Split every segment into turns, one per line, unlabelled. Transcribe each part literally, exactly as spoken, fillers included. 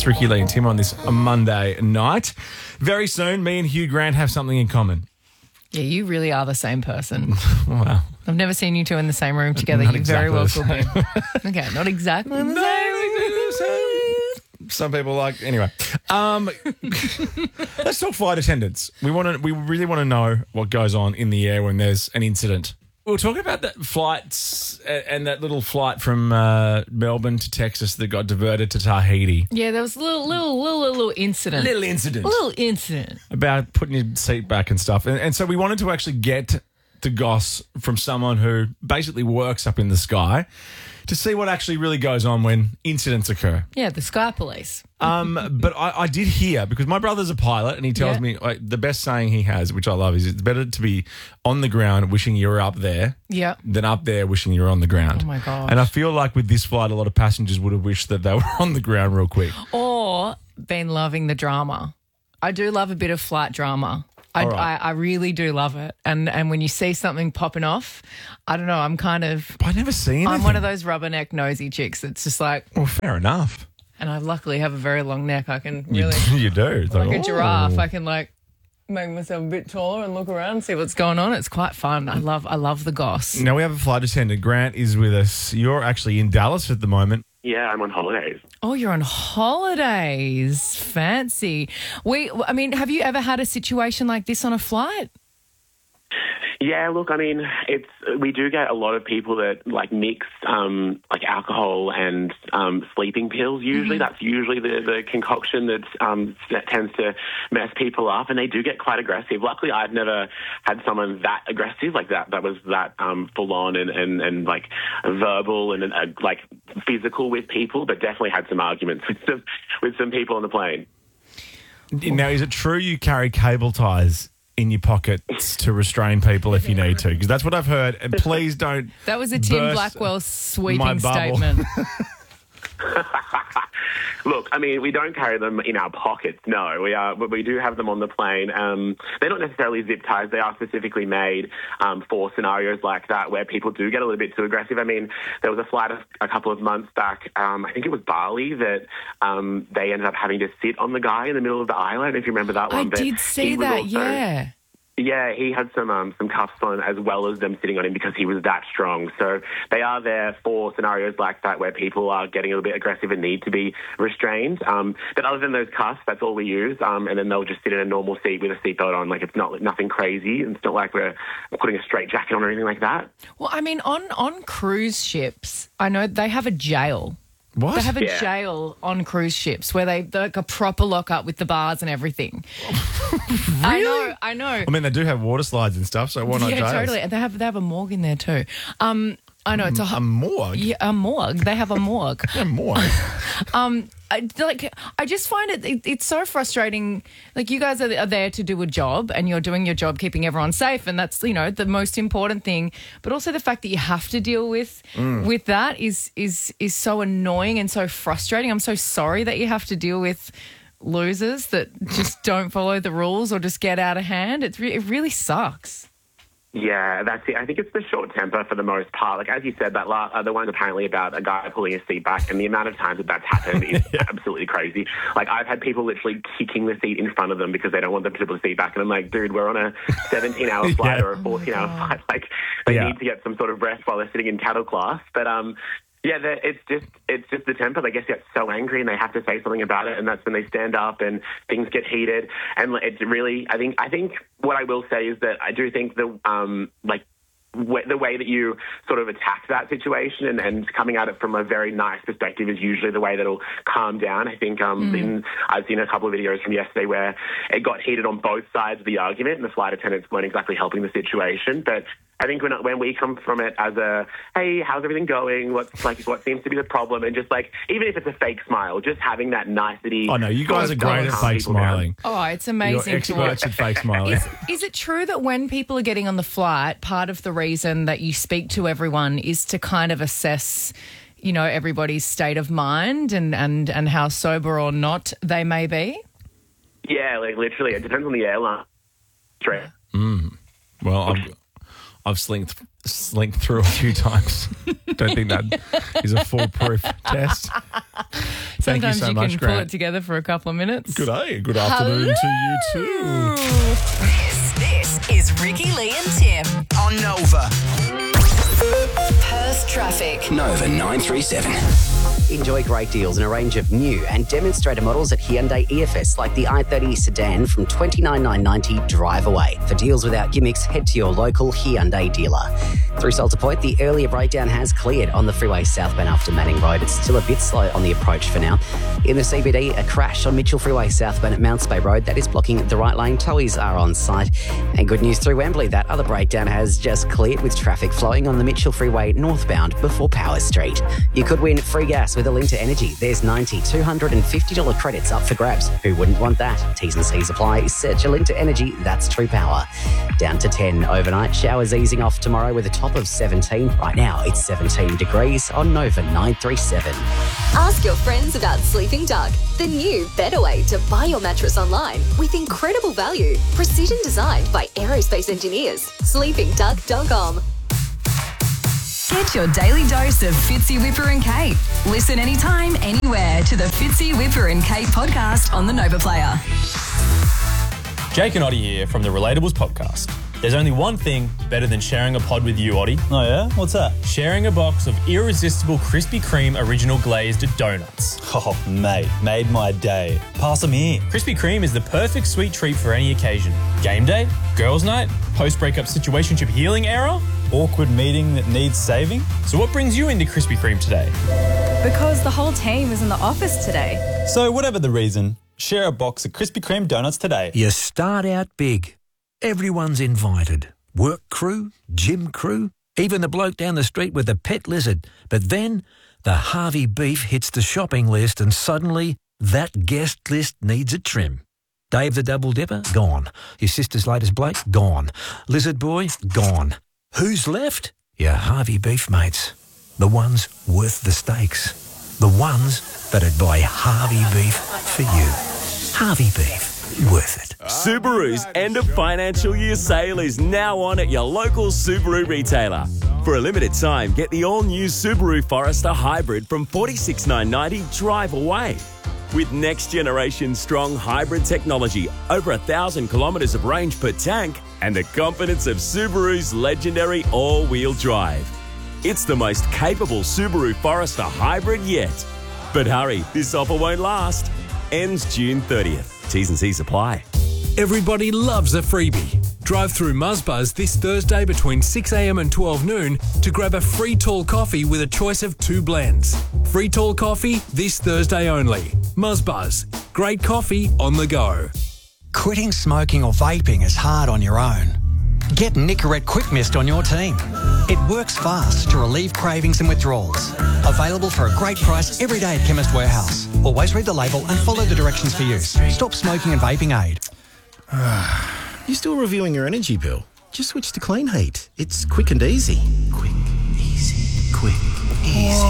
It's Ricky Lee and Tim on this Monday night. Very soon, me and Hugh Grant have something in common.
Yeah, you really are the same person.
Wow.
I've never seen you two in the same room together.
Not
You
exactly
very well
the
could be. Okay, not exactly the same.
Some people like anyway. Um, let's talk flight attendants. We want to. We really want to know what goes on in the air when there's an incident. We'll talk about that flights and that little flight from uh, Melbourne to Texas that got diverted to Tahiti.
Yeah, there was a little, little, little, little incident.
Little incident.
A little incident.
About putting your seat back and stuff. And, and so we wanted to actually get the goss from someone who basically works up in the sky to see what actually really goes on when incidents occur.
Yeah, the Sky Police.
Um, but I, I did hear, because my brother's a pilot and he tells
Yeah.
me like, the best saying he has, which I love, is it's better to be on the ground wishing you were up there
Yeah.
than up there wishing you were on the ground.
Oh, my gosh.
And I feel like with this flight, a lot of passengers would have wished that they were on the ground real quick.
Or been loving the drama. I do love a bit of flight drama. I,
All right.
I, I really do love it. And and when you see something popping off, I don't know, I'm kind of...
But I never seen
I'm one of those rubberneck nosy chicks that's just like...
Well, fair enough.
And I luckily have a very long neck. I can
You,
really...
you do. It's
like
like,
a
oh.
giraffe, I can like make myself a bit taller and look around and see what's going on. It's quite fun. I love I love the goss.
Now we have a flight attendant. Grant is with us. You're actually in Dallas at the moment.
Yeah, I'm on holidays.
Oh, you're on holidays. Fancy. We, I mean, have you ever had a situation like this on a flight?
Yeah, look, I mean, it's we do get a lot of people that like mix um, like alcohol and um, sleeping pills. Usually,
Mm-hmm.
that's usually the, the concoction that um, that tends to mess people up, and they do get quite aggressive. Luckily, I've never had someone that aggressive like that. That was that um, full on and, and, and like verbal and uh, like physical with people, but definitely had some arguments with some with some people on the plane.
Now, is it true you carry cable ties in your pockets to restrain people if you need to? Because that's what I've heard. And please don't.
That was a Tim
burst
Blackwell
my
sweeping
bubble.
statement.
Look, I mean, we don't carry them in our pockets. No, we are, but we do have them on the plane. Um, they're not necessarily zip ties. They are specifically made um, for scenarios like that where people do get a little bit too aggressive. I mean, there was a flight a, a couple of months back. Um, I think it was Bali that um, they ended up having to sit on the guy in the middle of the island. If you remember that
I
one, but
did see
he was
that,
also-
yeah.
Yeah, he had some um, some cuffs on as well as them sitting on him because he was that strong. So they are there for scenarios like that where people are getting a little bit aggressive and need to be restrained. Um, but other than those cuffs, that's all we use. Um, and then they'll just sit in a normal seat with a seatbelt on. Like it's not nothing crazy. It's not like we're putting a straight jacket on or anything like that.
Well, I mean, on, on cruise ships, I know they have a jail.
What?
They have a
Yeah.
jail on cruise ships where they they're like a proper lock up with the bars and everything. I know, I know.
I mean, they do have water slides and stuff, so why not
yeah,
jails?
totally. And they have they have a morgue in there too. Um, I know it's a,
A morgue?
yeah, a morgue. They have a morgue.
A morgue?
Um, I, like I just find it, it it's so frustrating. Like you guys are, are there to do a job, and you're doing your job, keeping everyone safe, and that's you know the most important thing. But also the fact that you have to deal with with that is is is so annoying and so frustrating. I'm so sorry that you have to deal with losers that just don't follow the rules or just get out of hand. It's re- it really sucks.
Yeah, that's it. I think it's the short temper for the most part. Like, as you said, that last, uh, the one apparently about a guy pulling his seat back, and the amount of times that that's happened is absolutely crazy. Like, I've had people literally kicking the seat in front of them because they don't want them to pull the seat back. And I'm like, dude, we're on a seventeen-hour flight
Yeah.
or a fourteen-hour flight. Like, they
Yeah.
need to get some sort of rest while they're sitting in cattle class. But, um... yeah, the- it's just it's just the temper. They get so angry and they have to say something about it, and that's when they stand up and things get heated. And it's really, I think, I think what I will say is that I do think the um like w- the way that you sort of attack that situation and, and coming at it from a very nice perspective is usually the way that'll calm down. I think um
Mm.
in, I've seen a couple of videos from yesterday where it got heated on both sides of the argument, and the flight attendants weren't exactly helping the situation, but. I think when when we come from it as a, hey, how's everything going? What's like what seems to be the problem? And just like even if it's a fake smile, just having that nicety.
Oh, no, you guys are great at
calm
fake
people down.
smiling.
Oh, it's
You're
amazing. to
experts
watch.
at fake smiling.
Is, is it true that when people are getting on the flight, part of the reason that you speak to everyone is to kind of assess, you know, everybody's state of mind and, and, and how sober or not they may be?
Yeah, like literally, it depends on the airline. Straight.
Well, I've, I've slinked, slinked through a few times. Don't think that is a foolproof test. Thank you
Sometimes
so
you
much,
can pull
Grant.
it together for a couple of minutes.
Good day. Good afternoon to you too.
This, this is Ricky, Lee and Tim
On Nova.
Perth Traffic.
Nova nine three seven.
Enjoy great deals and a range of new and demonstrator models at Hyundai E F S, like the i thirty sedan from twenty-nine thousand nine hundred ninety drive away. For deals without gimmicks, head to your local Hyundai dealer. Through Salter Point, the earlier breakdown has cleared on the freeway southbound after Manning Road. It's still a bit slow on the approach for now. In the C B D, a crash on Mitchell Freeway southbound at Mounts Bay Road. That is blocking the right lane. Towies are on site. And good news through Wembley, that other breakdown has just cleared with traffic flowing on the Mitchell Freeway northbound before Power Street. You could win free gas with Alinta Energy. There's ninety, two hundred fifty dollars credits up for grabs. Who wouldn't want that? T's and C's apply. Search Alinta Energy. That's true power. Down to ten overnight. Showers easing off tomorrow with a top of seventeen. Right now, it's seventeen degrees on Nova nine three seven.
Ask your friends about Sleeping Duck, the new, better way to buy your mattress online with incredible value. Precision designed by aerospace engineers. sleeping duck dot com.
Get your daily dose of Fitzy, Whipper and Kate. Listen anytime, anywhere to the Fitzy, Whipper and Kate podcast on the Nova Player.
Jake and Oddie here from the Relatables podcast. There's only one thing better than sharing a pod with you, Oddie.
Oh yeah? What's that?
Sharing a box of irresistible Krispy Kreme original glazed donuts.
Oh, mate, made my day. Pass them here.
Krispy Kreme is the perfect sweet treat for any occasion. Game day, girls' night, post-breakup situationship healing era.
Awkward meeting that needs saving?
So what brings you into Krispy Kreme today?
Because the whole team is in the office today.
So whatever the reason, share a box of Krispy Kreme donuts today.
You start out big. Everyone's invited. Work crew, gym crew, even the bloke down the street with the pet lizard. But then the Harvey beef hits the shopping list and suddenly that guest list needs a trim. Dave the Double Dipper, gone. Your sister's latest Blake, gone. Lizard Boy, gone. Who's left? Your Harvey beef mates. The ones worth the stakes. The ones that'd buy Harvey beef for you. Harvey beef. Worth it.
Subaru's end of financial year sale is now on at your local Subaru retailer. For a limited time, get the all-new Subaru Forester Hybrid from forty-six thousand nine hundred ninety drive away. With next-generation strong hybrid technology, over a thousand kilometres of range per tank, and the confidence of Subaru's legendary all-wheel drive. It's the most capable Subaru Forester Hybrid yet. But hurry, this offer won't last. Ends June thirtieth. T's and C's apply.
Everybody loves a freebie. Drive through Muzbuzz this Thursday between six a.m. and twelve noon to grab a free tall coffee with a choice of two blends. Free tall coffee this Thursday only. Muzbuzz. Great coffee on the go.
Quitting smoking or vaping is hard on your own. Get Nicorette Quick Mist on your team. It works fast to relieve cravings and withdrawals. Available for a great price every day at Chemist Warehouse. Always read the label and follow the directions for use. Stop smoking and vaping aid.
You still reviewing your energy bill? Just switch to Clean Heat. It's quick and easy. Quick, easy, quick, easy.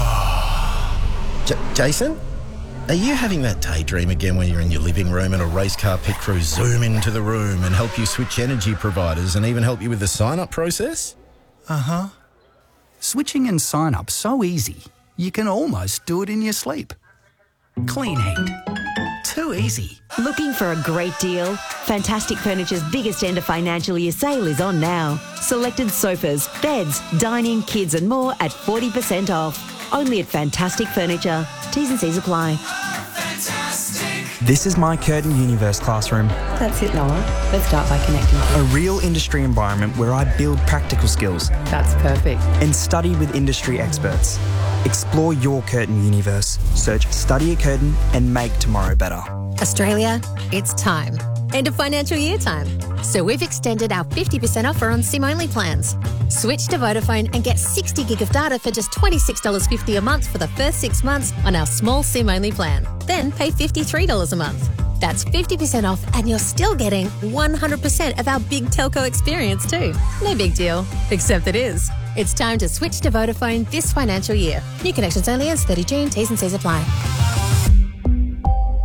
J- Jason? Are you having that daydream again when you're in your living room and a race car pit crew zoom into the room and help you switch energy providers and even help you with the sign-up process?
Uh-huh. Switching and sign-up so easy, you can almost do it in your sleep. Clean Heat. Too easy.
Looking for a great deal? Fantastic Furniture's biggest end of financial year sale is on now. Selected sofas, beds, dining, kids and more at forty percent off. Only at Fantastic Furniture. T's and C's apply.
This is my Curtin Universe classroom.
That's it, Noah. Let's start by connecting.
A real industry environment where I build practical skills.
That's perfect.
And study with industry experts. Explore your Curtin universe. Search Study at Curtin and make tomorrow better.
Australia, it's time. End of financial year time. So we've extended our fifty percent offer on SIM-only plans. Switch to Vodafone and get sixty gig of data for just twenty-six dollars fifty a month for the first six months on our small SIM-only plan. Then pay fifty-three dollars a month. That's fifty percent off and you're still getting one hundred percent of our big telco experience too. No big deal, except it is. It's time to switch to Vodafone this financial year. New connections only ends thirty June. T's and C's apply.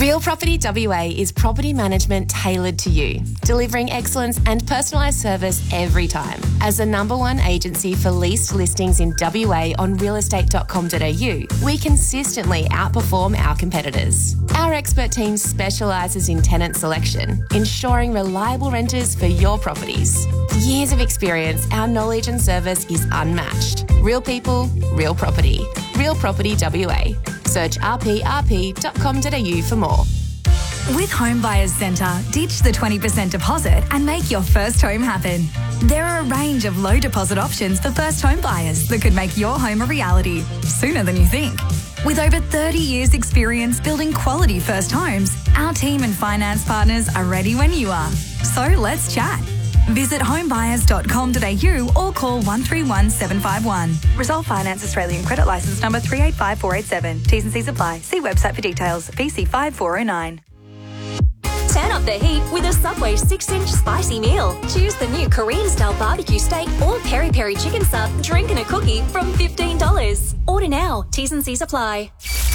Real Property W A is property management tailored to you, delivering excellence and personalised service every time. As the number one agency for leased listings in W A on real estate dot com dot a u, we consistently outperform our competitors. Our expert team specialises in tenant selection, ensuring reliable renters for your properties. Years of experience, our knowledge and service is unmatched. Real people, real property. Real Property W A. Search r p r p dot com dot a u for more.
With Home Buyers Centre, ditch the twenty percent deposit and make your first home happen. There are a range of low deposit options for first home buyers that could make your home a reality sooner than you think. With over thirty years experience building quality first homes, our team and finance partners are ready when you are. So let's chat. Visit homebuyers dot com dot a u or call one three one seven five one. Resolve Finance Australian Credit Licence number three eight five four eight seven. T's and C's apply. See website for details. V C five four oh nine.
Turn up the heat with a Subway six inch spicy meal. Choose the new Korean-style barbecue steak or peri-peri chicken sub, drink and a cookie from fifteen dollars. Order now. T's and C's apply.